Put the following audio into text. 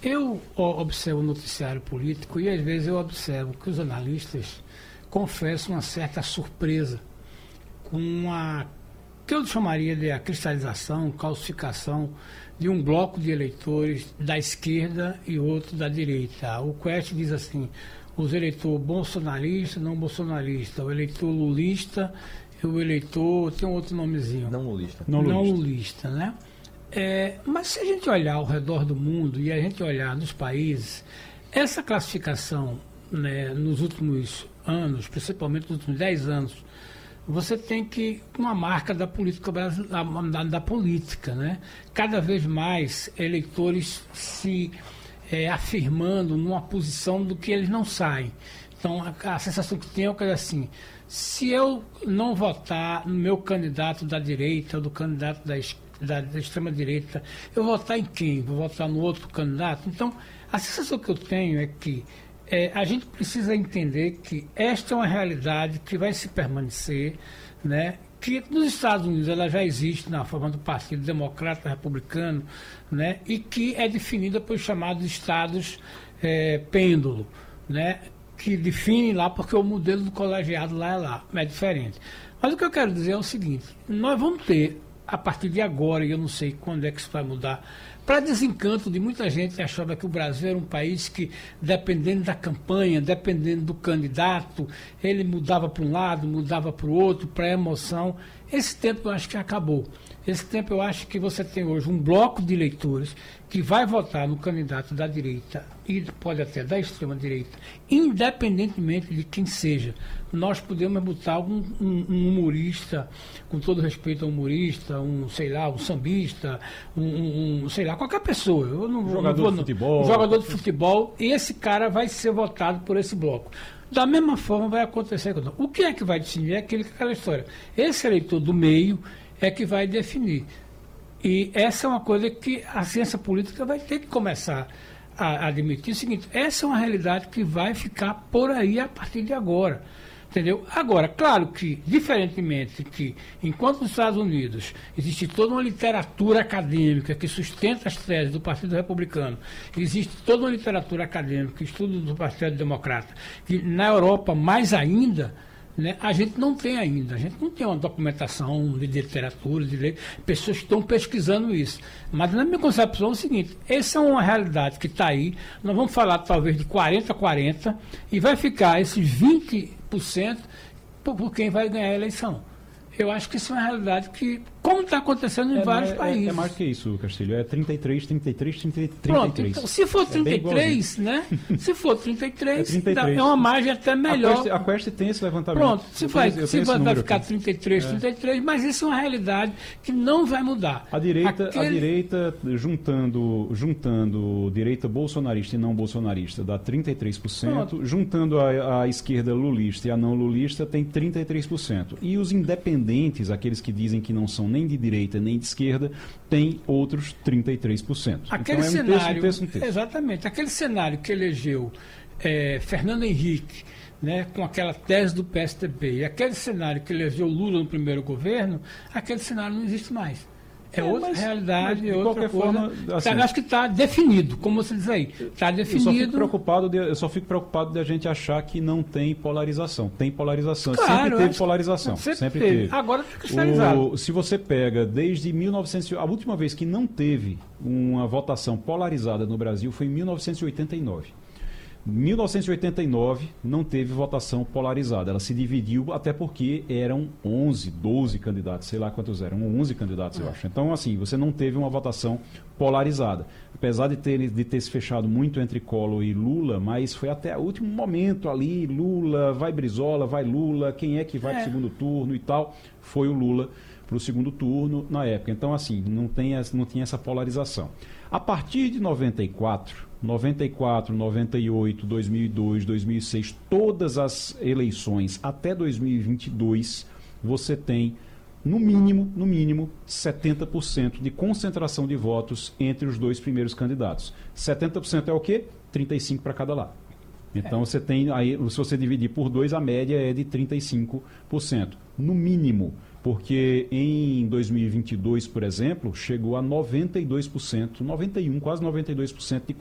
Eu observo o noticiário político e às vezes eu observo que os analistas confessam uma certa surpresa com a que eu chamaria de a cristalização, calcificação de um bloco de eleitores da esquerda e outro da direita. O Quest diz assim, os eleitores bolsonaristas, não bolsonaristas, o eleitor lulista e o eleitor, tem um outro nomezinho. Não lulista. Não lulista, né? Mas se a gente olhar ao redor do mundo e a gente olhar nos países, essa classificação, né, nos últimos anos, principalmente nos últimos 10 anos, você tem que uma marca da política brasileira, da política, né? Cada vez mais eleitores se afirmando numa posição do que eles não saem. Então a sensação que tem é que assim, se eu não votar no meu candidato da direita ou do candidato da extrema-direita, eu vou votar em quem? Vou votar no outro candidato? Então, a sensação que eu tenho é que a gente precisa entender que esta é uma realidade que vai se permanecer, né? Que nos Estados Unidos ela já existe na forma do Partido Democrata Republicano, né? E que é definida pelos chamados estados pêndulo, né? Que definem lá, porque o modelo do colegiado lá é diferente. Mas o que eu quero dizer é o seguinte, nós vamos ter, a partir de agora, e eu não sei quando é que isso vai mudar, para desencanto de muita gente que achava que o Brasil era um país que, dependendo da campanha, dependendo do candidato, ele mudava para um lado, mudava para o outro, para a emoção. Esse tempo eu acho que acabou. Esse tempo eu acho que você tem hoje um bloco de eleitores que vai votar no candidato da direita e pode até da extrema-direita, independentemente de quem seja. Nós podemos botar um humorista, com todo respeito ao humorista, um sambista, sei lá, qualquer pessoa. Eu não, jogador de futebol. Um jogador de futebol, e esse cara vai ser votado por esse bloco. Da mesma forma vai acontecer. O que é que vai decidir é aquela história. Esse eleitor do meio é que vai definir. E essa é uma coisa que a ciência política vai ter que começar a admitir. O seguinte, essa é uma realidade que vai ficar por aí a partir de agora. Entendeu? Agora, claro que, diferentemente que, enquanto nos Estados Unidos existe toda uma literatura acadêmica que sustenta as teses do Partido Republicano, existe toda uma literatura acadêmica que estuda do Partido Democrata, que na Europa, mais ainda, né, a gente não tem uma documentação de literatura, pessoas que estão pesquisando isso. Mas na minha concepção é o seguinte, essa é uma realidade que está aí, nós vamos falar talvez de 40-40 e vai ficar esses 20% por quem vai ganhar a eleição. Eu acho que isso é uma realidade que, como está acontecendo em vários países. É mais que isso, Castilho. É 33. Pronto, então, se for 33, né? Se for 33, é uma margem até melhor. A Quest tem esse levantamento. Pronto, se vai ficar 33, mas isso é uma realidade que não vai mudar. A direita, juntando direita bolsonarista e não bolsonarista, dá 33%. Pronto. Juntando a esquerda lulista e a não lulista, tem 33%. E os independentes, aqueles que dizem que não são nem de direita nem de esquerda, tem outros 33%. Aquele então cenário, um terço. Exatamente, aquele cenário que elegeu Fernando Henrique, né, com aquela tese do PSDB, e aquele cenário que elegeu Lula no primeiro governo, aquele cenário não existe mais. É outra realidade, é outra coisa. Forma, assim, acho que está definido, como você diz aí. Está definido. Eu só fico preocupado de a gente achar que não tem polarização. Tem polarização. Claro, sempre teve polarização. Sempre teve. Agora está cristalizado. Se você pega desde 1900... A última vez que não teve uma votação polarizada no Brasil foi em 1989. 1989 não teve votação polarizada, ela se dividiu até porque eram 11, 12 candidatos, sei lá quantos eram, 11 candidatos eu acho. Então assim, você não teve uma votação polarizada, apesar de ter se fechado muito entre Collor e Lula, mas foi até o último momento ali, Lula, vai Brizola, vai Lula, quem é que vai para o segundo turno e tal, foi o Lula para o segundo turno na época. Então assim, não tinha essa polarização. A partir de 94, 98, 2002, 2006, todas as eleições até 2022, você tem, no mínimo, 70% de concentração de votos entre os dois primeiros candidatos. 70% é o quê? 35 para cada lado. Então você tem, aí, se você dividir por 2, a média é de 35%, no mínimo. Porque em 2022, por exemplo, chegou a 92%, 91%, quase 92% de